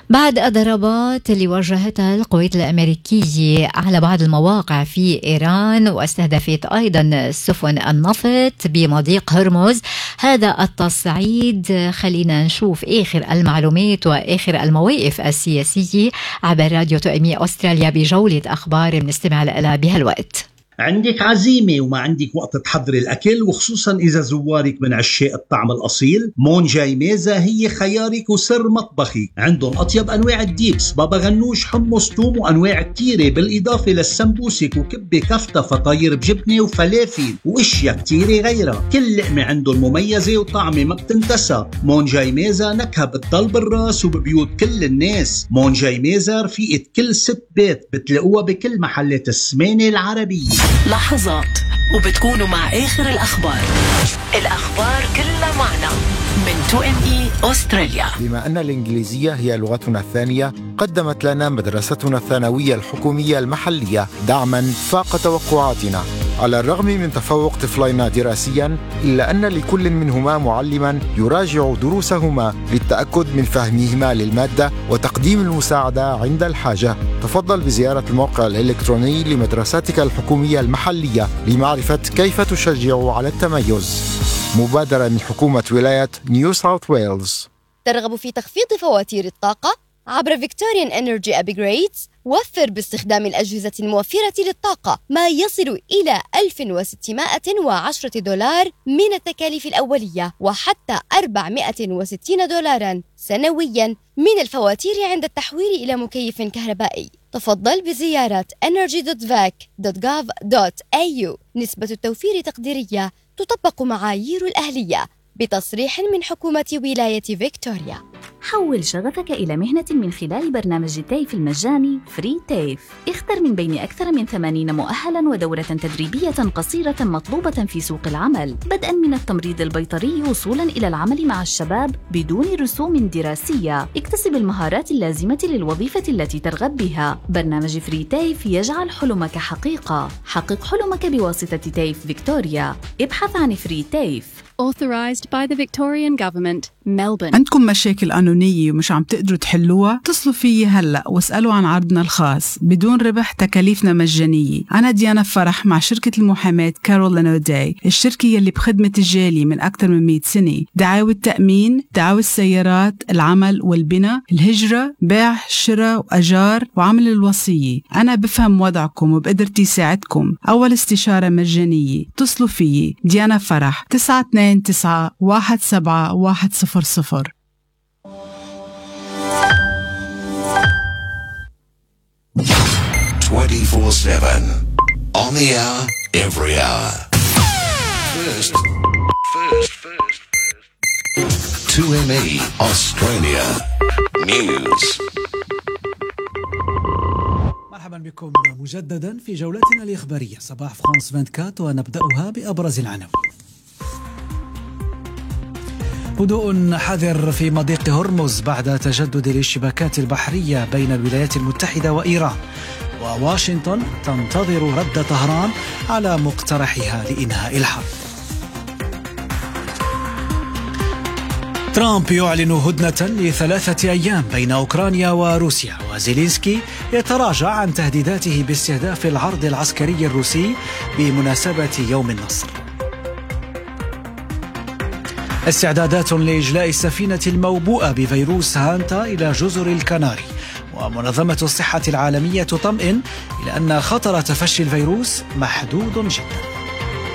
بعد الضربات اللي وجهتها القوات الأمريكية على بعض المواقع في إيران واستهدفت أيضا سفن النفط بمضيق هرمز، هذا التصعيد خلينا نشوف آخر المعلومات وآخر المواقف السياسية عبر راديو توأمية أستراليا بجولة أخبار بنستمع لها بهالوقت. عندك عزيمة وما عندك وقت تحضري الأكل، وخصوصا إذا زوارك من عشاق الطعم الأصيل، مونجاي ميزة هي خيارك وسر مطبخي. عندهم أطيب أنواع الديبس، بابا غنوش، حمص، توم وأنواع كتيرة، بالإضافة للسمبوسك وكبة كفتة، فطاير بجبنة وفلافل وإشياء كتيرة غيرها. كل لقمة عندهم مميزة وطعمة ما بتنتسى. مونجاي ميزة نكهة بتضل بالراس وببيوت كل الناس. مونجاي ميزة رفيقة كل ست بيت، بتلاقوها بكل محلات السمانة العربية. لحظات وبتكونوا مع آخر الأخبار كلها معنا من توأمية أستراليا. بما أن الإنجليزية هي لغتنا الثانية، قدمت لنا مدرستنا الثانوية الحكومية المحلية دعما فاق توقعاتنا. على الرغم من تفوق طفلينا دراسيا، إلا أن لكل منهما معلما يراجع دروسهما للتأكد من فهمهما للمادة وتقديم المساعدة عند الحاجة. تفضل بزيارة الموقع الإلكتروني لمدرستك الحكومية المحلية لمعرفة كيف تشجع على التميز. مبادرة من حكومة ولاية نيو ساوث ويلز. ترغب في تخفيض فواتير الطاقة عبر Victorian Energy Upgrades؟ وفر باستخدام الأجهزة الموفرة للطاقة ما يصل إلى $1,610 من التكاليف الأولية، وحتى $460 سنويا من الفواتير عند التحويل إلى مكيف كهربائي. تفضل بزيارة energy.vac.gov.au. نسبة التوفير تقديرية، تطبق معايير الأهلية بتصريح من حكومة ولاية فيكتوريا. حول شغفك إلى مهنة من خلال برنامج التيف المجاني فري تيف. اختر من بين أكثر من 80 مؤهلاً ودورة تدريبية قصيرة مطلوبة في سوق العمل، بدءاً من التمريض البيطري وصولاً إلى العمل مع الشباب بدون رسوم دراسية. اكتسب المهارات اللازمة للوظيفة التي ترغب بها. برنامج فري تيف يجعل حلمك حقيقة. حقق حلمك بواسطة تيف فيكتوريا. ابحث عن فري تيف. Authorized by the Victorian Government, Melbourne. عندكم مشاكل قانونية ومش عم تقدروا تحلوها؟ اتصلوا فيي هلأ واسألوا عن عرضنا الخاص بدون ربح، تكاليفنا مجانية. أنا ديانا فرح مع شركة المحاماة كارولين أوداي، الشركة يلي بخدمة الجالية من أكثر من 100 سنة. دعاوى التأمين، دعاوى السيارات، العمل والبناء، الهجرة، بيع، شراء وأجار، وعمل الوصية. أنا بفهم وضعكم وبقدرتي ساعدكم. أول استشارة مجانية. اتصلوا فيي ديانا فرح 929-17100. 24/7 on the hour, every hour. First. 2ME Australia News. مرحبا بكم مجددا في جولتنا الإخبارية صباح فرانس 24، ونبدأها بأبرز العناوين. هدوء حذر في مضيق هرمز بعد تجدد الاشتباكات البحرية بين الولايات المتحدة وإيران، وواشنطن تنتظر رد طهران على مقترحها لإنهاء الحرب. ترامب يعلن هدنة ل3 أيام بين أوكرانيا وروسيا، وزيلينسكي يتراجع عن تهديداته باستهداف العرض العسكري الروسي بمناسبة يوم النصر. استعدادات لإجلاء السفينة الموبوءة بفيروس هانتا إلى جزر الكناري، ومنظمة الصحة العالمية تطمئن إلى أن خطر تفشي الفيروس محدود جدا.